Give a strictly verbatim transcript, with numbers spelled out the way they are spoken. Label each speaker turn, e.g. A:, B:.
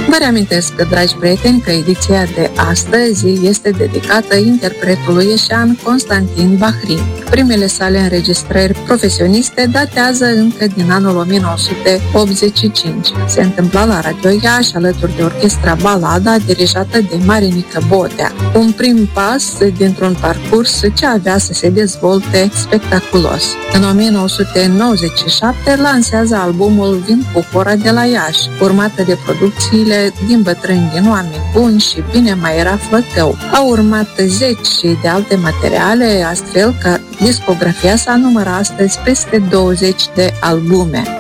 A: Vă reamintesc, dragi prieteni, că ediția de astăzi este dedicată interpretului ieșean Constantin Bahrin. Primele sale înregistrări profesioniste datează încă din anul o mie nouă sute optzeci și cinci. Se întâmpla la Radio Iași, alături de orchestra Balada, dirijată de Marinică Botea. Un prim pas dintr-un parcurs ce avea să se dezvolte spectaculos. În o mie nouă sute nouăzeci și șapte lansează albumul Vin cu Hora de la Iași, urmată de producțiile Din bătrâni din oameni buni și Bine mai era Flăcău. Au urmat zeci de alte materiale, astfel că discografia sa numără astăzi peste douăzeci de albume.